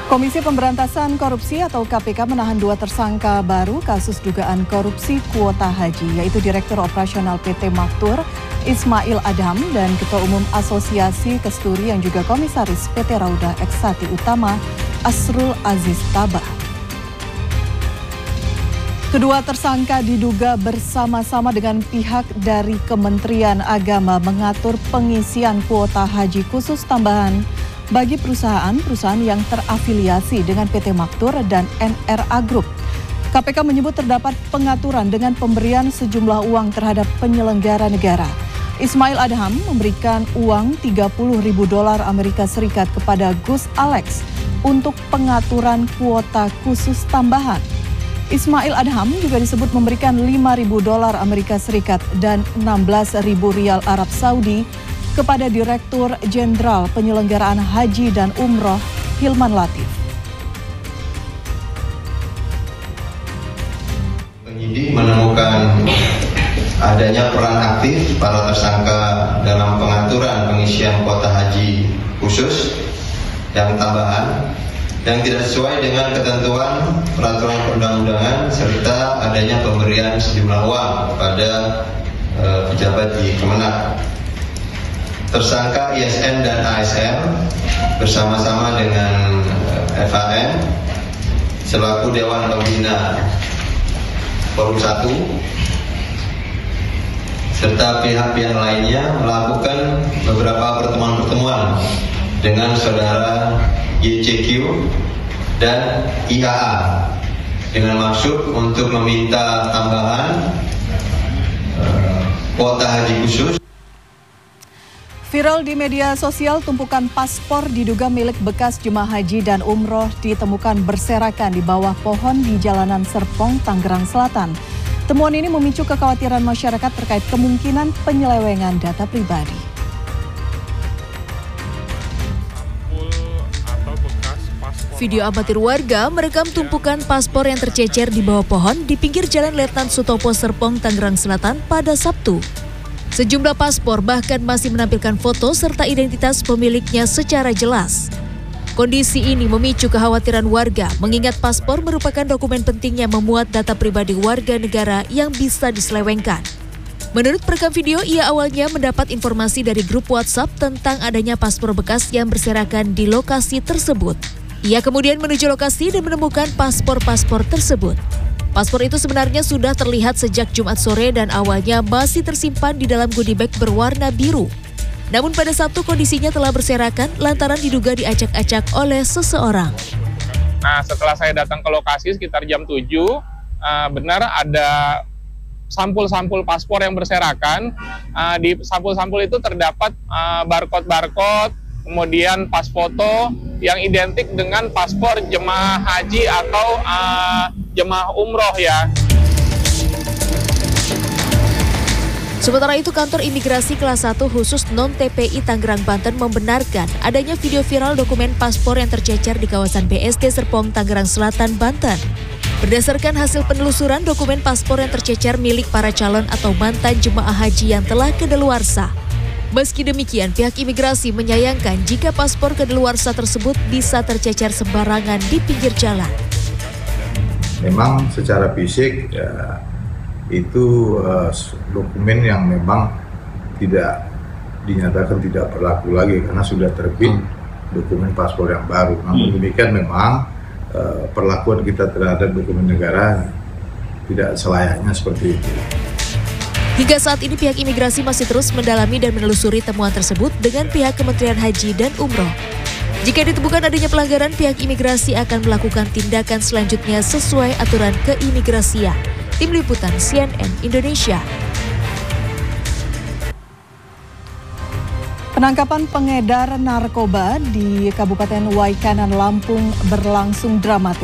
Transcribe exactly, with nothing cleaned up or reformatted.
Komisi Pemberantasan Korupsi atau K P K menahan dua tersangka baru kasus dugaan korupsi kuota haji, yaitu Direktur Operasional P T Maktur, Ismail Adham, dan Ketua Umum Asosiasi Kesturi yang juga Komisaris P T Rauda Eksati Utama, Asrul Aziz Tabah. Kedua tersangka diduga bersama-sama dengan pihak dari Kementerian Agama mengatur pengisian kuota haji khusus tambahan bagi perusahaan-perusahaan yang terafiliasi dengan P T Maktur dan N R A Group. K P K menyebut terdapat pengaturan dengan pemberian sejumlah uang terhadap penyelenggara negara. Ismail Adham memberikan uang tiga puluh ribu dolar Amerika Serikat kepada Gus Alex untuk pengaturan kuota khusus tambahan. Ismail Adham juga disebut memberikan lima ribu dolar Amerika Serikat dan enam belas ribu rial Arab Saudi kepada Direktur Jenderal Penyelenggaraan Haji dan Umroh Hilman Latif. Penyidik menemukan adanya peran aktif para tersangka dalam pengaturan pengisian kuota haji khusus yang tambahan yang tidak sesuai dengan ketentuan peraturan perundang-undangan serta adanya pemberian sejumlah uang kepada e, pejabat di Kemenak. Tersangka I S N dan A S R bersama-sama dengan F H M selaku Dewan Pembina Forum satu serta pihak-pihak lainnya melakukan beberapa pertemuan-pertemuan dengan saudara Y C Q dan I H A dengan maksud untuk meminta tambahan uh, kuota haji khusus. Viral di media sosial, tumpukan paspor diduga milik bekas jemaah haji dan umroh ditemukan berserakan di bawah pohon di jalanan Serpong, Tangerang Selatan. Temuan ini memicu kekhawatiran masyarakat terkait kemungkinan penyelewengan data pribadi. Video amatir warga merekam tumpukan paspor yang tercecer di bawah pohon di pinggir Jalan Letnan Sutopo Serpong, Tangerang Selatan pada Sabtu. Sejumlah paspor bahkan masih menampilkan foto serta identitas pemiliknya secara jelas. Kondisi ini memicu kekhawatiran warga mengingat paspor merupakan dokumen penting yang memuat data pribadi warga negara yang bisa diselewengkan. Menurut perekam video, ia awalnya mendapat informasi dari grup WhatsApp tentang adanya paspor bekas yang berserakan di lokasi tersebut. Ia kemudian menuju lokasi dan menemukan paspor-paspor tersebut. Paspor itu sebenarnya sudah terlihat sejak Jumat sore dan awalnya masih tersimpan di dalam goodie bag berwarna biru. Namun pada Sabtu kondisinya telah berserakan lantaran diduga diacak-acak oleh seseorang. Nah, setelah saya datang ke lokasi sekitar jam tujuh, uh, benar ada sampul-sampul paspor yang berserakan. Uh, di sampul-sampul itu terdapat uh, barcode-barcode, kemudian pas foto yang identik dengan paspor jemaah haji atau uh, jemaah umroh ya. Sementara itu, kantor imigrasi kelas satu khusus non-T P I Tangerang, Banten membenarkan adanya video viral dokumen paspor yang tercecer di kawasan B S D Serpong, Tangerang Selatan, Banten. Berdasarkan hasil penelusuran, dokumen paspor yang tercecer milik para calon atau mantan jemaah haji yang telah kedaluarsa. Meski demikian, pihak imigrasi menyayangkan jika paspor kedaluarsa tersebut bisa tercecer sembarangan di pinggir jalan. Memang secara fisik ya, itu uh, dokumen yang memang tidak dinyatakan tidak berlaku lagi karena sudah terbit dokumen paspor yang baru. Namun demikian memang uh, perlakuan kita terhadap dokumen negara tidak selayaknya seperti itu. Hingga saat ini pihak imigrasi masih terus mendalami dan menelusuri temuan tersebut dengan pihak Kementerian Haji dan Umroh. Jika ditemukan adanya pelanggaran, pihak imigrasi akan melakukan tindakan selanjutnya sesuai aturan keimigrasian. Tim Liputan C N N Indonesia. Penangkapan pengedar narkoba di Kabupaten Waikanan, Lampung berlangsung dramatis.